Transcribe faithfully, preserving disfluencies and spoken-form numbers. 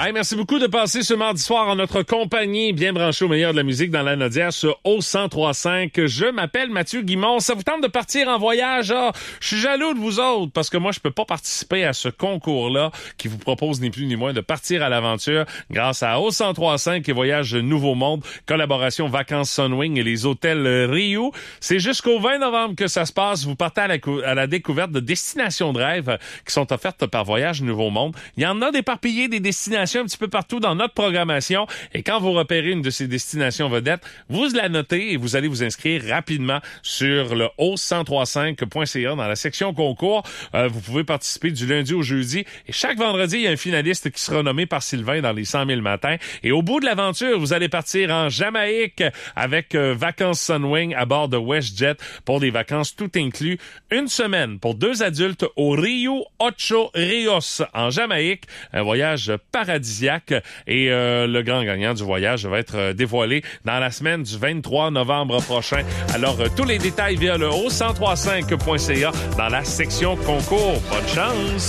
Hey, merci beaucoup de passer ce mardi soir en notre compagnie, bien branché au meilleur de la musique dans la Nodière sur O cent trois cinq. Je m'appelle Mathieu Guimond. Ça vous tente de partir en voyage? Ah, je suis jaloux de vous autres parce que moi, je peux pas participer à ce concours-là qui vous propose ni plus ni moins de partir à l'aventure grâce à O cent trois cinq et Voyage Nouveau Monde, collaboration Vacances Sunwing et les hôtels Rio. C'est jusqu'au vingt novembre que ça se passe. Vous partez à la, cou- à la découverte de destinations de rêve qui sont offertes par Voyage Nouveau Monde. Il y en a d'éparpillées, des destinations un petit peu partout dans notre programmation. Et quand vous repérez une de ces destinations vedettes, vous la notez et vous allez vous inscrire rapidement sur le o cent trois cinq point c a dans la section concours. Euh, vous pouvez participer du lundi au jeudi. Et chaque vendredi, il y a un finaliste qui sera nommé par Sylvain dans les cent mille matins. Et au bout de l'aventure, vous allez partir en Jamaïque avec euh, Vacances Sunwing à bord de WestJet pour des vacances tout inclus. Une semaine pour deux adultes au Rio Ocho Rios en Jamaïque. Un voyage paradisiaque. Et euh, le grand gagnant du voyage va être euh, dévoilé dans la semaine du vingt-trois novembre prochain. Alors, euh, tous les détails via le o cent trois cinq point c a dans la section concours. Bonne chance!